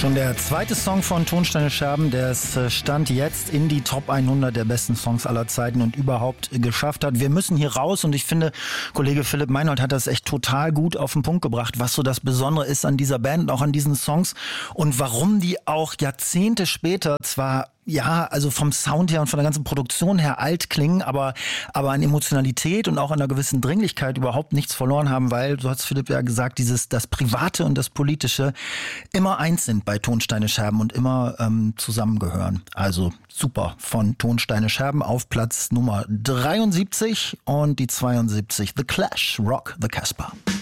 Schon der zweite Song von Tonsteine Scherben, der es Stand jetzt in die Top 100 der besten Songs aller Zeiten und überhaupt geschafft hat. Wir müssen hier raus und ich finde, Kollege Philipp Meinhold hat das echt total gut auf den Punkt gebracht, was so das Besondere ist an dieser Band und auch an diesen Songs und warum die auch Jahrzehnte später zwar also vom Sound her und von der ganzen Produktion her alt klingen, aber an Emotionalität und auch an einer gewissen Dringlichkeit überhaupt nichts verloren haben, weil, so hat es Philipp ja gesagt, das Private und das Politische immer eins sind bei Tonsteine Scherben und immer zusammengehören. Also super von Tonsteine Scherben auf Platz Nummer 73 und die 72 The Clash, Rock the Casbah.